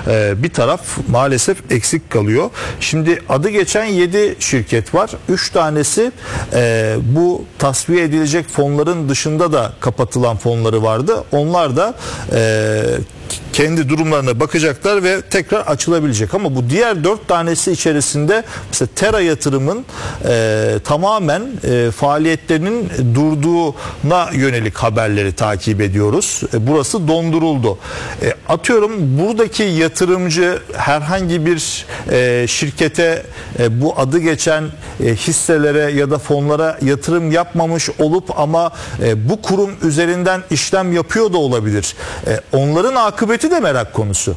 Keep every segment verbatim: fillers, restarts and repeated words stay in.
e, bir taraf maalesef eksik kalıyor. Şimdi adı geçen yedi şirket var. üç tanesi e, bu tasfiye edilecek fonların dışında da kapatılan fonları vardı. Onlar da e, kendi durumlarına bakacaklar ve tekrar açılabilecek. Ama bu diğer dört tanesi içerisinde mesela Tera Yatırım'ın e, tamamen e, faaliyetlerinin durduğuna yönelik haberleri takip ediyoruz. E, burası donduruldu. E, atıyorum buradaki yatırımcı herhangi bir e, şirkete e, bu adı geçen e, hisselere ya da fonlara yatırım yapmamış olup ama e, bu kurum üzerinden işlem yapıyor da olabilir. E, onların akıbeti de merak konusu.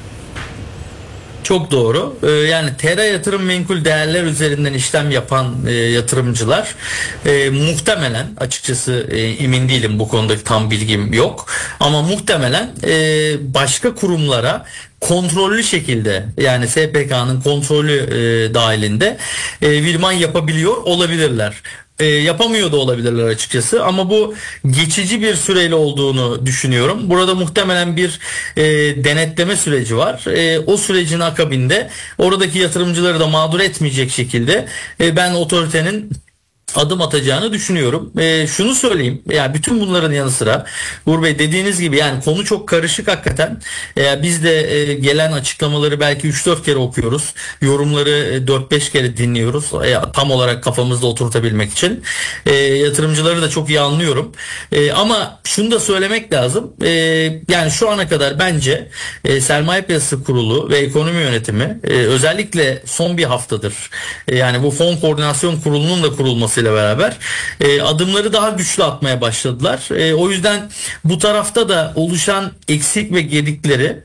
Çok doğru. Ee, yani Tera Yatırım menkul değerler üzerinden işlem yapan e, yatırımcılar e, muhtemelen, açıkçası e, emin değilim, bu konudaki tam bilgim yok, ama muhtemelen e, başka kurumlara kontrollü şekilde, yani S P K'nın kontrolü e, dahilinde e, virman yapabiliyor olabilirler. E, yapamıyor da olabilirler açıkçası, ama bu geçici bir süreyle olduğunu düşünüyorum. Burada muhtemelen bir e, denetleme süreci var. E, o sürecin akabinde oradaki yatırımcıları da mağdur etmeyecek şekilde e, ben otoritenin adım atacağını düşünüyorum. E, şunu söyleyeyim, yani bütün bunların yanı sıra Uğur Bey, dediğiniz gibi yani konu çok karışık hakikaten. E, biz de e, gelen açıklamaları belki üç dört kere okuyoruz. Yorumları e, dört beş kere dinliyoruz. E, tam olarak kafamızda oturtabilmek için. E, yatırımcıları da çok iyi anlıyorum. E, ama şunu da söylemek lazım. E, yani şu ana kadar bence e, Sermaye Piyasası Kurulu ve Ekonomi Yönetimi e, özellikle son bir haftadır e, yani bu Fon Koordinasyon Kurulu'nun da kurulması ile beraber e, adımları daha güçlü atmaya başladılar. E, o yüzden bu tarafta da oluşan eksik ve gedikleri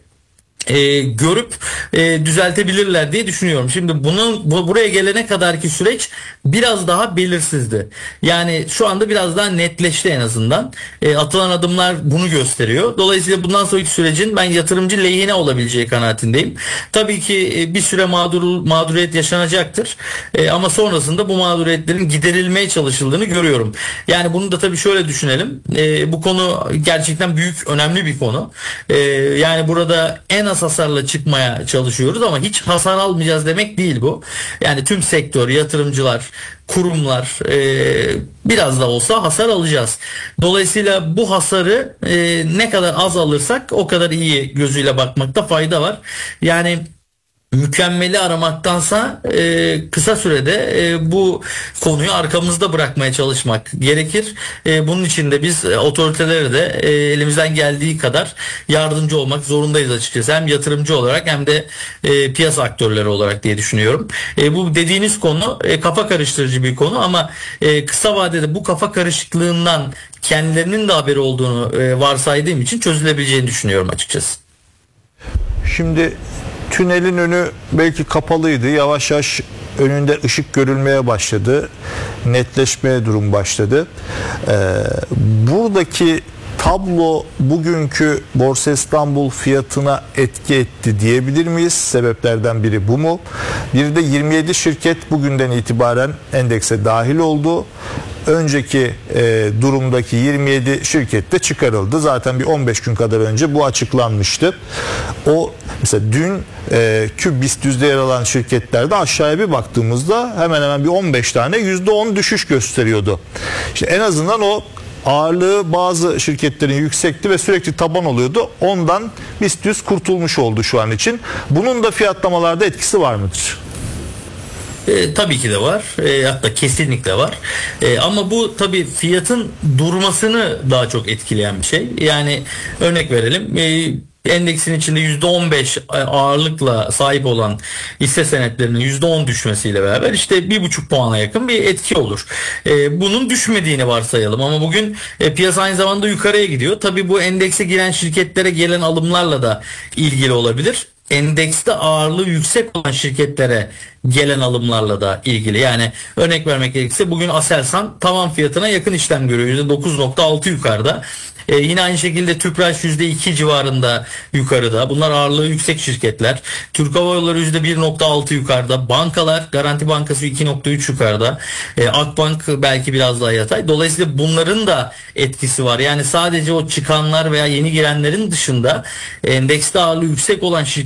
E, görüp e, düzeltebilirler diye düşünüyorum. Şimdi bunun bu, buraya gelene kadarki süreç biraz daha belirsizdi. Yani şu anda biraz daha netleşti en azından. E, atılan adımlar bunu gösteriyor. Dolayısıyla bundan sonraki sürecin ben yatırımcı lehine olabileceği kanaatindeyim. Tabii ki e, bir süre mağdur, mağduriyet yaşanacaktır. E, ama sonrasında bu mağduriyetlerin giderilmeye çalışıldığını görüyorum. Yani bunu da tabii şöyle düşünelim. E, bu konu gerçekten büyük, önemli bir konu. E, yani burada en az hasarla çıkmaya çalışıyoruz ama hiç hasar almayacağız demek değil bu. Yani tüm sektör, yatırımcılar, kurumlar e, biraz da olsa hasar alacağız. Dolayısıyla bu hasarı e, ne kadar az alırsak o kadar iyi gözüyle bakmakta fayda var. Yani mükemmeli aramaktansa e, kısa sürede e, bu konuyu arkamızda bırakmaya çalışmak gerekir. E, bunun için de biz e, otoritelere de e, elimizden geldiği kadar yardımcı olmak zorundayız açıkçası. Hem yatırımcı olarak hem de e, piyasa aktörleri olarak diye düşünüyorum. E, bu dediğiniz konu e, kafa karıştırıcı bir konu, ama e, kısa vadede bu kafa karışıklığından kendilerinin de haberi olduğunu e, varsaydığım için çözülebileceğini düşünüyorum açıkçası. Şimdi tünelin önü belki kapalıydı. Yavaş yavaş önünde ışık görülmeye başladı. Netleşmeye durum başladı. Ee, buradaki tablo bugünkü Borsa İstanbul fiyatına etki etti diyebilir miyiz? Sebeplerden biri bu mu? Bir de yirmi yedi şirket bugünden itibaren endekse dahil oldu. Önceki e, durumdaki yirmi yedi şirket de çıkarıldı. Zaten bir on beş gün kadar önce bu açıklanmıştı. O mesela dün e, Q BIST yüzde yer alan şirketlerde aşağıya bir baktığımızda hemen hemen bir on beş tane yüzde on düşüş gösteriyordu. İşte en azından o ağırlığı bazı şirketlerin yüksekti ve sürekli taban oluyordu. Ondan BIST yüz kurtulmuş oldu şu an için. Bunun da fiyatlamalarda etkisi var mıdır? E, tabii ki de var. E, hatta kesinlikle var. E, ama bu tabii fiyatın durmasını daha çok etkileyen bir şey. Yani örnek verelim. E, endeksin içinde yüzde on beş ağırlıkla sahip olan hisse senetlerinin yüzde on düşmesiyle beraber işte bir buçuk puana yakın bir etki olur. E, bunun düşmediğini varsayalım, ama bugün e, piyasa aynı zamanda yukarıya gidiyor. Tabii bu endekse giren şirketlere gelen alımlarla da ilgili olabilir. Endekste ağırlığı yüksek olan şirketlere gelen alımlarla da ilgili. Yani örnek vermek gerekirse bugün Aselsan tavan fiyatına yakın işlem görüyor. yüzde dokuz nokta altı yukarıda. Ee, yine aynı şekilde Tüpraş yüzde iki civarında yukarıda. Bunlar ağırlığı yüksek şirketler. Türk Hava Yolları yüzde bir nokta altı yukarıda. Bankalar, Garanti Bankası iki nokta üç yukarıda. Ee, Akbank belki biraz daha yatay. Dolayısıyla bunların da etkisi var. Yani sadece o çıkanlar veya yeni girenlerin dışında endekste ağırlığı yüksek olan şirketler